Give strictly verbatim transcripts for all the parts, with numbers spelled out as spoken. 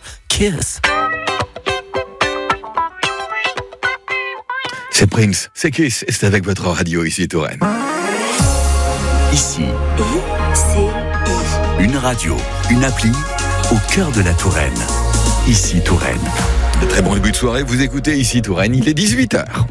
Kiss. C'est Prince, c'est Kiss, et c'est avec votre radio ici, Touraine. Ici, I, C, I. une radio, une appli au cœur de la Touraine. Ici, Touraine. De très bon début de soirée, vous écoutez ici, Touraine, il est dix-huit heures.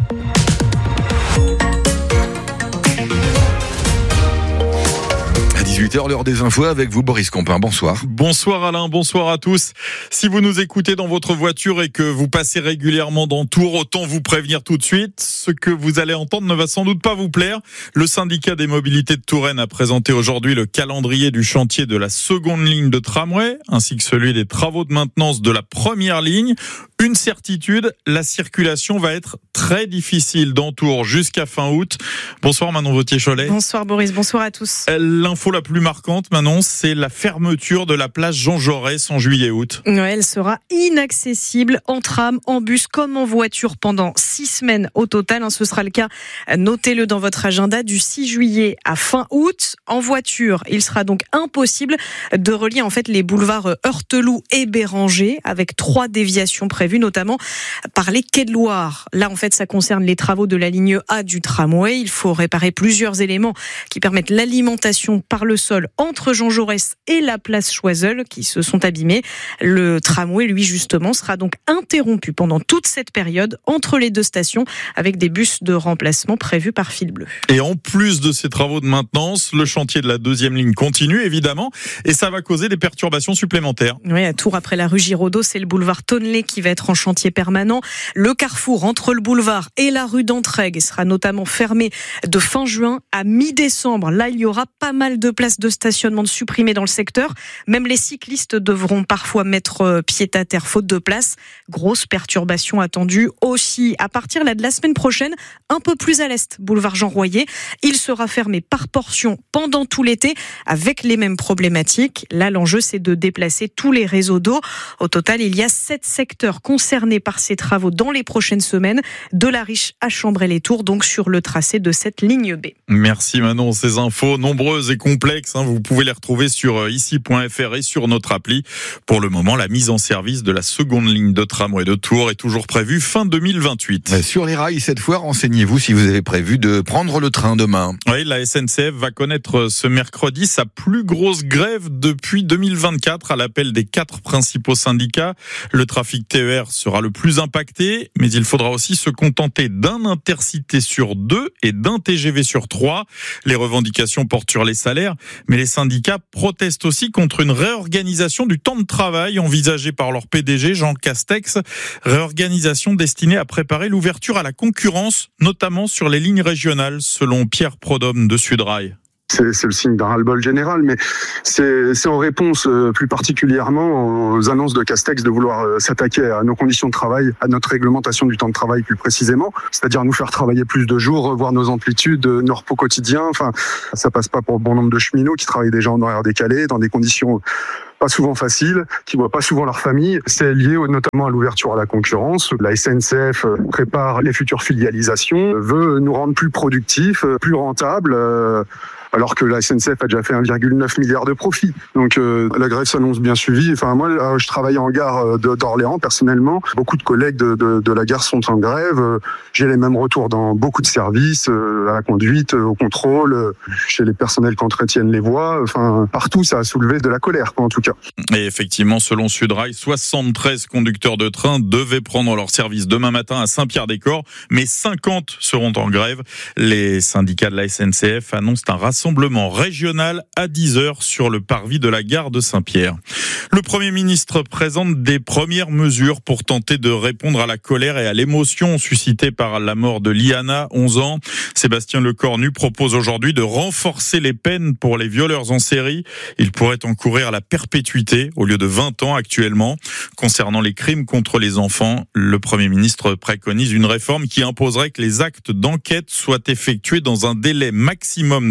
dix-huit heures, l'heure des infos avec vous, Boris Compin. Bonsoir. Bonsoir Alain, bonsoir à tous. Si vous nous écoutez dans votre voiture et que vous passez régulièrement dans Tours, autant vous prévenir tout de suite. Ce que vous allez entendre ne va sans doute pas vous plaire. Le syndicat des mobilités de Touraine a présenté aujourd'hui le calendrier du chantier de la seconde ligne de tramway, ainsi que celui des travaux de maintenance de la première ligne. Une certitude, la circulation va être très difficile dans Tours jusqu'à fin août. Bonsoir Manon Vauthier-Cholet. Bonsoir Boris, bonsoir à tous. L'info la plus marquante, Manon, c'est la fermeture de la place Jean Jaurès en juillet-août. Ouais, elle sera inaccessible en tram, en bus comme en voiture pendant six semaines au total. Ce sera le cas, notez-le dans votre agenda, du six juillet à fin août. En voiture, il sera donc impossible de relier en fait les boulevards Heurteloup et Béranger avec trois déviations prévues, notamment par les quais de Loire. Là, en fait, ça concerne les travaux de la ligne A du tramway. Il faut réparer plusieurs éléments qui permettent l'alimentation par le sol entre Jean Jaurès et la place Choiseul qui se sont abîmés. Le tramway, lui, justement, sera donc interrompu pendant toute cette période entre les deux stations avec des bus de remplacement prévus par Fil Bleu. Et en plus de ces travaux de maintenance, le chantier de la deuxième ligne continue, évidemment, et ça va causer des perturbations supplémentaires. Oui, à Tours, après la rue Giraudot, c'est le boulevard Tonnelet qui va être en chantier permanent. Le carrefour entre le boulevard et la rue d'Entraigues sera notamment fermé de fin juin à mi-décembre. Là, il y aura pas mal de places de stationnement de supprimées dans le secteur. Même les cyclistes devront parfois mettre pied à terre faute de place. Grosse perturbation attendue aussi à partir là, de la semaine prochaine, un peu plus à l'est, boulevard Jean Royer. Il sera fermé par portion pendant tout l'été avec les mêmes problématiques. Là, l'enjeu, c'est de déplacer tous les réseaux d'eau. Au total, il y a sept secteurs concernés par ces travaux dans les prochaines semaines, de la Riche à Chambray-les-Tours, donc sur le tracé de cette ligne B. Merci Manon, ces infos nombreuses et complexes, hein, vous pouvez les retrouver sur ici point f r et sur notre appli. Pour le moment, la mise en service de la seconde ligne de tramway de Tours est toujours prévue fin deux mille vingt-huit. Sur les rails, cette fois, renseignez-vous si vous avez prévu de prendre le train demain. Oui, la S N C F va connaître ce mercredi sa plus grosse grève depuis deux mille vingt-quatre à l'appel des quatre principaux syndicats. Le trafic T E R sera le plus impacté, mais il faudra aussi se contenter d'un intercité sur deux et d'un T G V sur trois. Les revendications portent sur les salaires, mais les syndicats protestent aussi contre une réorganisation du temps de travail envisagée par leur P D G Jean Castex. Réorganisation destinée à préparer l'ouverture à la concurrence, notamment sur les lignes régionales, selon Pierre Prodhomme de Sudrail. C'est, c'est le signe d'un ras-le-bol général, mais c'est, c'est en réponse euh, plus particulièrement aux annonces de Castex de vouloir euh, s'attaquer à nos conditions de travail, à notre réglementation du temps de travail plus précisément, c'est-à-dire nous faire travailler plus de jours, revoir nos amplitudes, nos repos quotidiens. Enfin, ça passe pas pour bon nombre de cheminots qui travaillent déjà en horaire décalé, dans des conditions pas souvent faciles, qui voient pas souvent leur famille. C'est lié notamment à l'ouverture à la concurrence. La S N C F prépare les futures filialisations, veut nous rendre plus productifs, plus rentables, euh, alors que la S N C F a déjà fait un virgule neuf milliard de profit. Donc euh, la grève s'annonce bien suivie. Enfin moi, là, je travaille en gare de, d'Orléans personnellement. Beaucoup de collègues de, de, de la gare sont en grève. J'ai les mêmes retours dans beaucoup de services, euh, à la conduite, au contrôle, euh, chez les personnels qui entretiennent les voies. Enfin partout, ça a soulevé de la colère, quoi, en tout cas. Et effectivement, selon Sudrail, soixante-treize conducteurs de train devaient prendre leur service demain matin à Saint-Pierre-des-Corps, mais cinquante seront en grève. Les syndicats de la S N C F annoncent un rassemblement régional à dix heures sur le parvis de la gare de Saint-Pierre. Le Premier ministre présente des premières mesures pour tenter de répondre à la colère et à l'émotion suscitée par la mort de Liana, onze ans. Sébastien Lecornu propose aujourd'hui de renforcer les peines pour les violeurs en série. Ils pourraient encourir la perpétuité au lieu de vingt ans actuellement. Concernant les crimes contre les enfants, le Premier ministre préconise une réforme qui imposerait que les actes d'enquête soient effectués dans un délai maximum de trois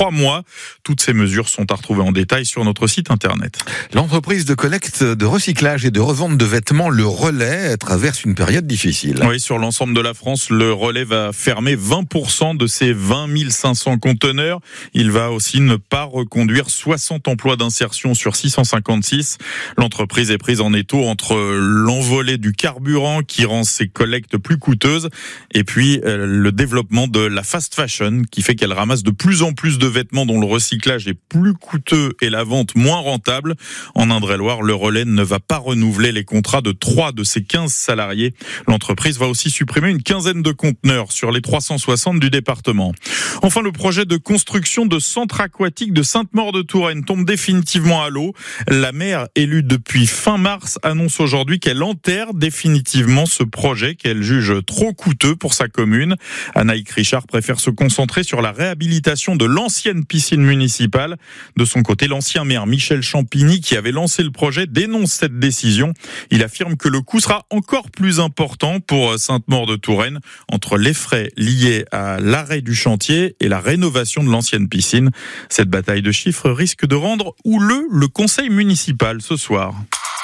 trois mois. Toutes ces mesures sont à retrouver en détail sur notre site internet. L'entreprise de collecte, de recyclage et de revente de vêtements, le Relais, traverse une période difficile. Oui, sur l'ensemble de la France, le Relais va fermer vingt pour cent de ses vingt mille cinq cents conteneurs. Il va aussi ne pas reconduire soixante emplois d'insertion sur six cent cinquante-six. L'entreprise est prise en étau entre l'envolée du carburant qui rend ses collectes plus coûteuses et puis euh, le développement de la fast fashion qui fait qu'elle ramasse de plus en plus de vêtements dont le recyclage est plus coûteux et la vente moins rentable. En Indre-et-Loire, le Relais ne va pas renouveler les contrats de trois de ses quinze salariés. L'entreprise va aussi supprimer une quinzaine de conteneurs sur les trois cent soixante du département. Enfin, le projet de construction de centre aquatique de Sainte-Maure-de-Touraine tombe définitivement à l'eau. La maire, élue depuis fin mars, annonce aujourd'hui qu'elle enterre définitivement ce projet qu'elle juge trop coûteux pour sa commune. Anaïk Richard préfère se concentrer sur la réhabilitation de l'ancienne piscine municipale. De son côté, l'ancien maire Michel Champigny, qui avait lancé le projet, dénonce cette décision. Il affirme que le coût sera encore plus important pour Sainte-Maure-de-Touraine entre les frais liés à l'arrêt du chantier et la rénovation de l'ancienne piscine. Cette bataille de chiffres risque de rendre houleux le conseil municipal ce soir.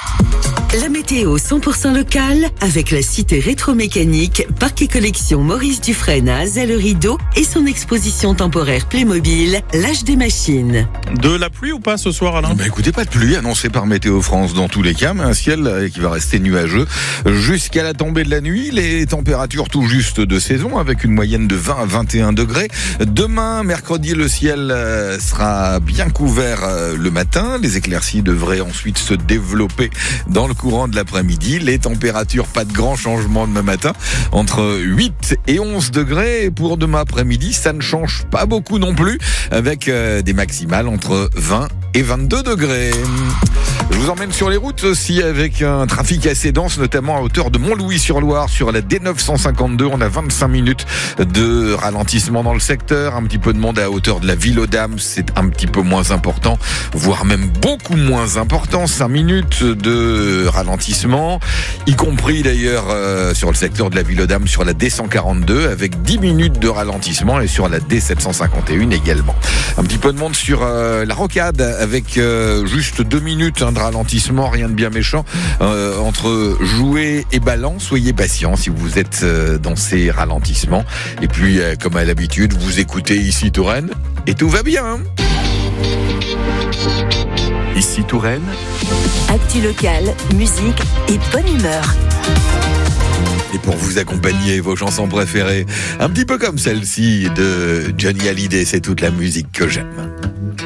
La météo cent pour cent locale avec la cité rétromécanique, parc et collection Maurice Dufresne à Azay-le-Rideau et son exposition temporaire Playmobil, l'âge des machines. De la pluie ou pas ce soir, Alain ? Bah écoutez, pas de pluie annoncée par Météo France dans tous les cas, mais un ciel qui va rester nuageux jusqu'à la tombée de la nuit. Les températures tout juste de saison avec une moyenne de vingt à vingt et un degrés. Demain, mercredi, le ciel sera bien couvert le matin. Les éclaircies devraient ensuite se développer dans le courant de l'après-midi. Les températures, pas de grand changement demain matin, entre huit et onze degrés. Et pour demain après-midi, ça ne change pas beaucoup non plus, avec euh, des maximales entre vingt et vingt-deux degrés. Je vous emmène sur les routes aussi avec un trafic assez dense, notamment à hauteur de Montlouis-sur-Loire, sur la D neuf cent cinquante-deux. On a vingt-cinq minutes de ralentissement dans le secteur. Un petit peu de monde à hauteur de la Ville aux Dames, c'est un petit peu moins important, voire même beaucoup moins important. cinq minutes de ralentissement, y compris d'ailleurs euh, sur le secteur de la Ville aux Dames, sur la D cent quarante-deux, avec dix minutes de ralentissement, et sur la D sept cent cinquante et un également. Un petit peu de monde sur euh, la Rocade, avec euh, juste deux minutes hein, de ralentissement, rien de bien méchant, euh, entre Joué et Ballan. Soyez patients si vous êtes euh, dans ces ralentissements. Et puis, euh, comme à l'habitude, vous écoutez ici Touraine, et tout va bien. Hein. Ici Touraine. Actu locale, musique et bonne humeur. Et pour vous accompagner vos chansons préférées, un petit peu comme celle-ci de Johnny Hallyday, c'est toute la musique que j'aime.